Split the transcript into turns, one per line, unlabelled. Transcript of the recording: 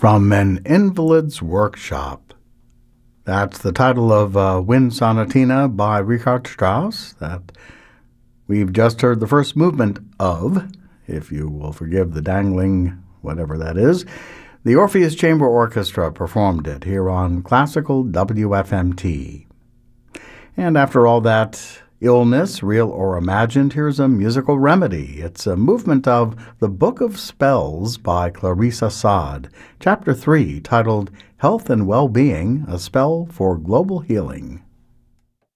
From an Invalid's Workshop. That's the title of Wind Sonatina by Richard Strauss that we've just heard the first movement of, if you will forgive the dangling, whatever that is. The Orpheus Chamber Orchestra performed it here on Classical WFMT. And after all that illness, real or imagined, here's a musical remedy. It's a movement of The Book of Spells by Clarissa Saad, Chapter 3, titled Health and Well-Being, A Spell for Global Healing.